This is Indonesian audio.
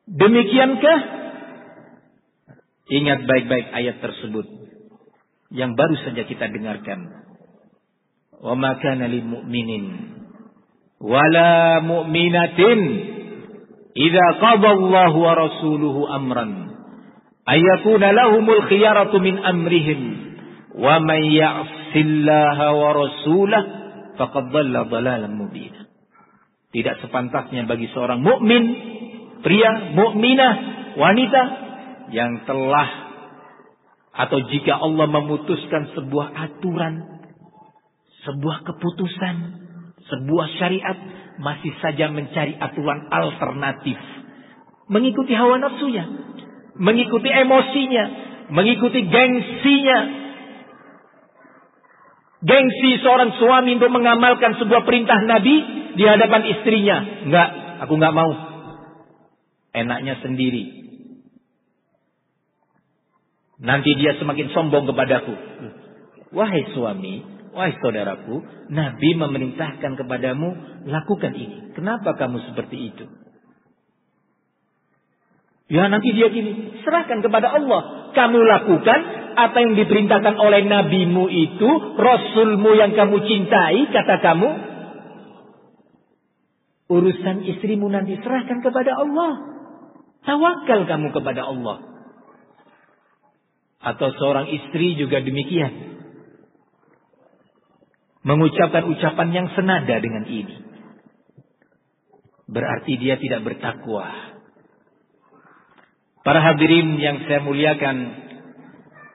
Demikiankah? Ingat baik-baik ayat tersebut yang baru saja kita dengarkan. Wa ma kana lil mu'minin wala mu'minatin idza qada Allahu wa rasuluhu amran ayyakuna lahumul khiyaratu min amrihim wa man ya'sillaha wa rasulahu faqad dhalla dhalalan mubina. Tidak sepantasnya bagi seorang mukmin, pria, mukminah, wanita yang telah atau jika Allah memutuskan sebuah aturan, sebuah keputusan, sebuah syariat, masih saja mencari aturan alternatif, mengikuti hawa nafsunya, mengikuti emosinya, mengikuti gengsinya. Gengsi seorang suami untuk mengamalkan sebuah perintah Nabi di hadapan istrinya. Enggak, aku enggak mau. Enaknya sendiri. Nanti dia semakin sombong kepadaku. Wahai suami, wahai saudaraku, Nabi memerintahkan kepadamu lakukan ini. Kenapa kamu seperti itu? Ya nanti dia gini, serahkan kepada Allah. Kamu lakukan apa yang diperintahkan oleh nabimu itu, rasulmu yang kamu cintai, kata kamu. Urusan istrimu nanti serahkan kepada Allah. Tawakal kamu kepada Allah. Atau seorang istri juga demikian. Mengucapkan ucapan yang senada dengan ini. Berarti dia tidak bertakwa. Para hadirin yang saya muliakan,